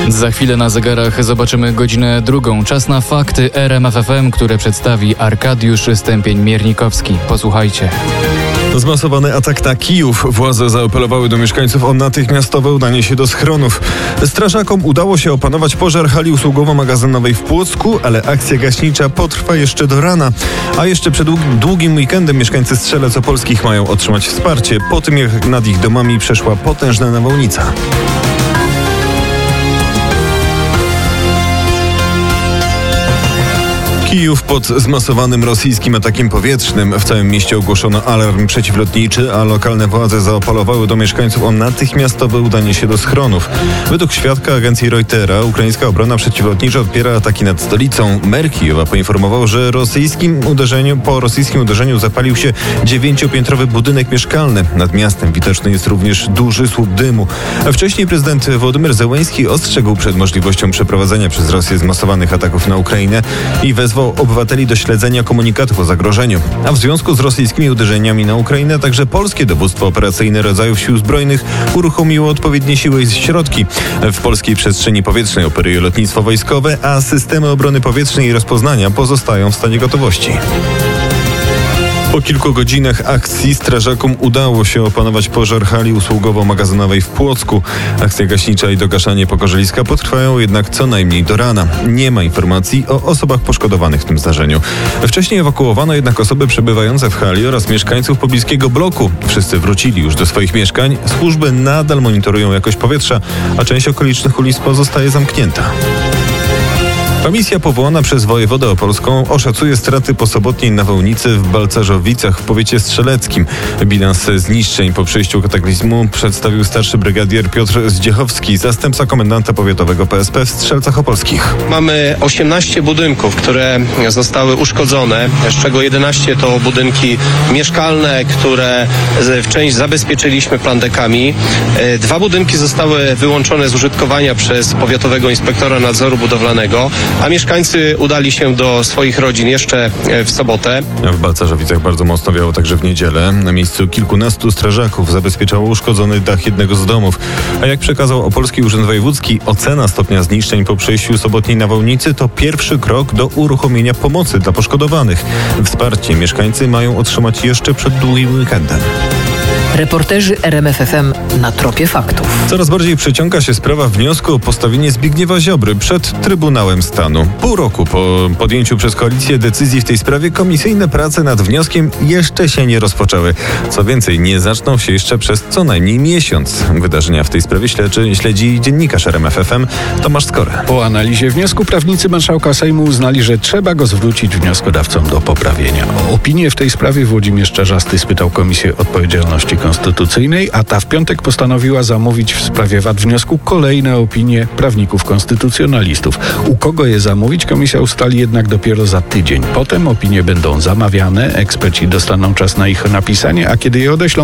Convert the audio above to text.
Za chwilę na zegarach zobaczymy godzinę 2. Czas na fakty RMF FM, które przedstawi Arkadiusz Stępień-Miernikowski. Posłuchajcie. Zmasowany atak na Kijów. Władze zaapelowały do mieszkańców o natychmiastowe udanie się do schronów. Strażakom udało się opanować pożar hali usługowo-magazynowej w Płocku, ale akcja gaśnicza potrwa jeszcze do rana. A jeszcze przed długim weekendem mieszkańcy Strzelec Opolskich mają otrzymać wsparcie po tym, jak nad ich domami przeszła potężna nawałnica. Kijów pod zmasowanym rosyjskim atakiem powietrznym. W całym mieście ogłoszono alarm przeciwlotniczy, a lokalne władze zaapelowały do mieszkańców o natychmiastowe udanie się do schronów. Według świadka agencji Reutera ukraińska obrona przeciwlotnicza odpiera ataki nad stolicą. Mer Kijowa poinformował, że po rosyjskim uderzeniu zapalił się 9-piętrowy budynek mieszkalny. Nad miastem widoczny jest również duży słup dymu. A wcześniej prezydent Wołodymyr Zełenski ostrzegł przed możliwością przeprowadzenia przez Rosję zmasowanych ataków na Ukrainę i wezwał obywateli do śledzenia komunikatów o zagrożeniu. A w związku z rosyjskimi uderzeniami na Ukrainę także polskie dowództwo operacyjne rodzajów sił zbrojnych uruchomiło odpowiednie siły i środki. W polskiej przestrzeni powietrznej operuje lotnictwo wojskowe, a systemy obrony powietrznej i rozpoznania pozostają w stanie gotowości. Po kilku godzinach akcji strażakom udało się opanować pożar hali usługowo-magazynowej w Płocku. Akcja gaśnicza i dogaszanie pogorzeliska potrwają jednak co najmniej do rana. Nie ma informacji o osobach poszkodowanych w tym zdarzeniu. Wcześniej ewakuowano jednak osoby przebywające w hali oraz mieszkańców pobliskiego bloku. Wszyscy wrócili już do swoich mieszkań. Służby nadal monitorują jakość powietrza, a część okolicznych ulic pozostaje zamknięta. Komisja powołana przez wojewodę opolską oszacuje straty po sobotniej nawałnicy w Balcarzowicach w powiecie strzeleckim. Bilans zniszczeń po przejściu kataklizmu przedstawił starszy brygadier Piotr Zdziechowski, zastępca komendanta powiatowego PSP w Strzelcach Opolskich. Mamy 18 budynków, które zostały uszkodzone, z czego 11 to budynki mieszkalne, które w część zabezpieczyliśmy plandekami. 2 budynki zostały wyłączone z użytkowania przez powiatowego inspektora nadzoru budowlanego, a mieszkańcy udali się do swoich rodzin jeszcze w sobotę. W Balcarzowicach bardzo mocno wiało także w niedzielę. Na miejscu kilkunastu strażaków zabezpieczało uszkodzony dach jednego z domów. A jak przekazał Opolski Urząd Wojewódzki, ocena stopnia zniszczeń po przejściu sobotniej nawałnicy to pierwszy krok do uruchomienia pomocy dla poszkodowanych. Wsparcie mieszkańcy mają otrzymać jeszcze przed długim weekendem. Reporterzy RMF FM na tropie faktów. Coraz bardziej przeciąga się sprawa wniosku o postawienie Zbigniewa Ziobry przed Trybunałem Stanu. Pół roku po podjęciu przez koalicję decyzji w tej sprawie komisyjne prace nad wnioskiem jeszcze się nie rozpoczęły. Co więcej, nie zaczną się jeszcze przez co najmniej miesiąc. Wydarzenia w tej sprawie śledzi dziennikarz RMF FM Tomasz Skora. Po analizie wniosku prawnicy marszałka Sejmu uznali, że trzeba go zwrócić wnioskodawcom do poprawienia. O opinię w tej sprawie Włodzimierz Czarzasty spytał Komisję Odpowiedzialności Konstytucyjnej, a ta w piątek postanowiła zamówić w sprawie wad wniosku kolejne opinie prawników konstytucjonalistów. U kogo je zamówić, komisja ustali jednak dopiero za tydzień. Potem opinie będą zamawiane, eksperci dostaną czas na ich napisanie, a kiedy je odeślą,